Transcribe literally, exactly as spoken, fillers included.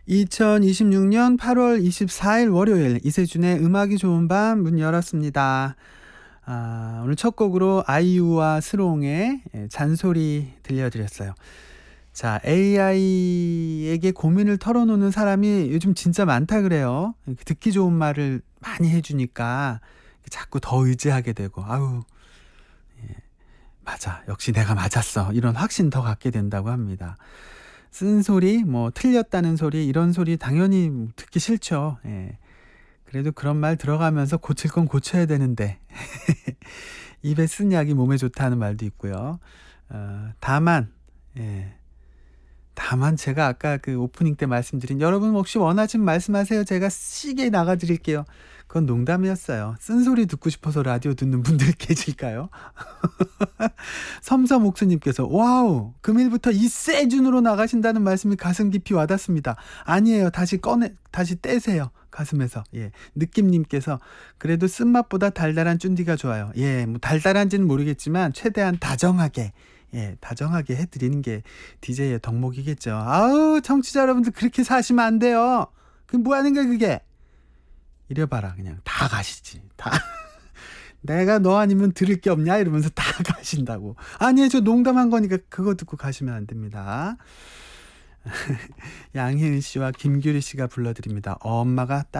이천이십육 년 팔월 이십사일 월요일 이세준의 음악이 좋은 밤 문 열었습니다. 아, 오늘 첫 곡으로 아이유와 스롱의 잔소리 들려드렸어요. 자, 에이아이에게 고민을 털어놓는 사람이 요즘 진짜 많다 그래요. 듣기 좋은 말을 많이 해주니까 자꾸 더 의지하게 되고, 아우, 예, 맞아, 역시 내가 맞았어, 이런 확신 더 갖게 된다고 합니다. 쓴소리, 뭐 틀렸다는 소리, 이런 소리 당연히 듣기 싫죠. 예. 그래도 그런 말 들어가면서 고칠 건 고쳐야 되는데 입에 쓴 약이 몸에 좋다는 말도 있고요. 어, 다만 예. 다만 제가 아까 그 오프닝 때 말씀드린, 여러분 혹시 원하시면 말씀하세요, 제가 시계 나가드릴게요, 그건 농담이었어요. 쓴소리 듣고 싶어서 라디오 듣는 분들 계실까요? 섬섬옥수님께서 와우, 금일부터 이세준으로 나가신다는 말씀이 가슴 깊이 와닿습니다. 아니에요, 다시 꺼내 다시 떼세요, 가슴에서. 예. 느낌님께서 그래도 쓴맛보다 달달한 쭌디가 좋아요. 예, 뭐 달달한지는 모르겠지만 최대한 다정하게, 예, 다정하게 해드리는 게 디제이의 덕목이겠죠. 아우, 청취자 여러분들 그렇게 사시면 안 돼요. 그게 뭐 하는 거야 그게. 이래봐라, 그냥 다 가시지. 다. 내가 너 아니면 들을 게 없냐 이러면서 다 가신다고. 아니에요, 저 농담한 거니까 그거 듣고 가시면 안 됩니다. 양혜은 씨와 김규리 씨가 불러드립니다. 엄마가 딸